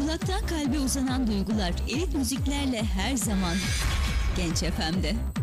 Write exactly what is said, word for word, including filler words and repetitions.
Kulaktan kalbe uzanan duygular elit müziklerle her zaman Genç F M'de.